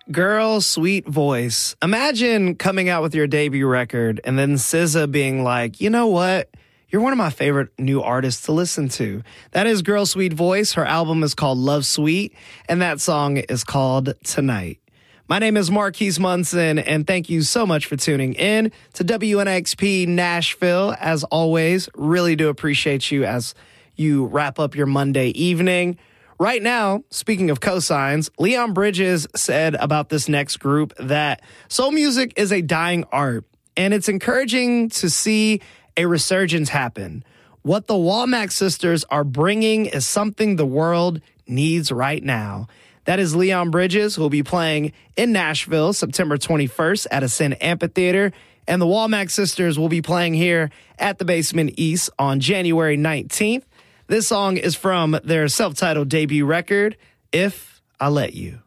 Girl, sweet voice. Imagine coming out with your debut record and then SZA being like, you know what? You're one of my favorite new artists to listen to. That is Girl, Sweet Voice. Her album is called Love Sweet, and that song is called Tonight. My name is Marquise Munson, and thank you so much for tuning in to WNXP Nashville. As always, really do appreciate you as you wrap up your Monday evening. Right now, speaking of cosigns, Leon Bridges said about this next group that soul music is a dying art, and it's encouraging to see a resurgence happen. What the Womack sisters are bringing is something the world needs right now. That is Leon Bridges, who will be playing in Nashville September 21st at Ascend Amphitheater, and the Womack sisters will be playing here at the Basement East on January 19th. This song is from their self-titled debut record, If I Let You.